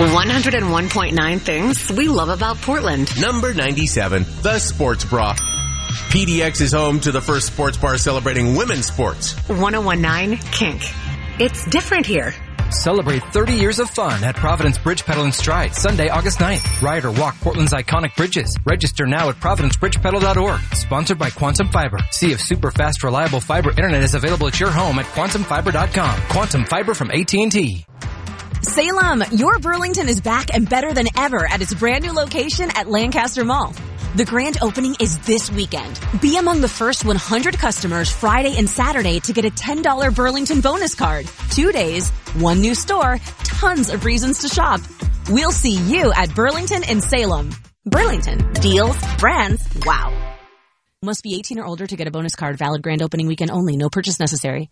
101.9 things we love about Portland. Number 97, the Sports Bra. PDX is home to the first sports bar celebrating women's sports. 101.9 Kink. It's different here. Celebrate 30 years of fun at Providence Bridge Pedal and Stride, Sunday, August 9th. Ride or walk Portland's iconic bridges. Register now at providencebridgepedal.org. Sponsored by Quantum Fiber. See if super fast, reliable fiber internet is available at your home at quantumfiber.com. Quantum Fiber from AT&T. Salem, your Burlington is back and better than ever at its brand new location at Lancaster Mall. The grand opening is this weekend. Be among the first 100 customers Friday and Saturday to get a $10 Burlington bonus card. 2 days, one new store, tons of reasons to shop. We'll see you at Burlington in Salem. Burlington. Deals, brands, wow. Must be 18 or older to get a bonus card. Valid grand opening weekend only. No purchase necessary.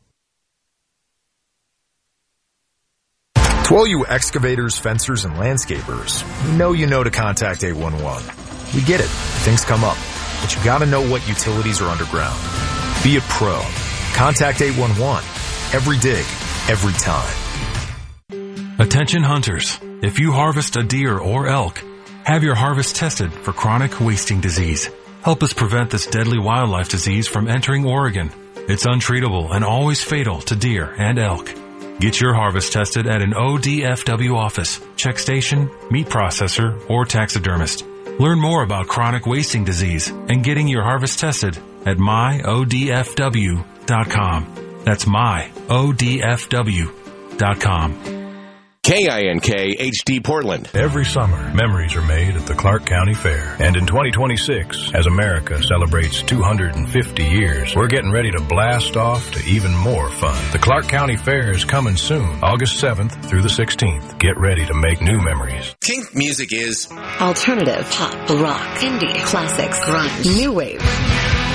To all you excavators, fencers, and landscapers, you know to contact 811. We get it. Things come up. But you gotta know what utilities are underground. Be a pro. Contact 811. Every dig, every time. Attention hunters. If you harvest a deer or elk, have your harvest tested for chronic wasting disease. Help us prevent this deadly wildlife disease from entering Oregon. It's untreatable and always fatal to deer and elk. Get your harvest tested at an ODFW office, check station, meat processor, or taxidermist. Learn more about chronic wasting disease and getting your harvest tested at myodfw.com. That's myodfw.com. KINK HD Portland. Every summer, memories are made at the Clark County Fair. And in 2026, as America celebrates 250 years, we're getting ready to blast off to even more fun. The Clark County Fair is coming soon, August 7th through the 16th. Get ready to make new memories. Kink music is alternative, pop, rock, indie, classics, grunge, new wave.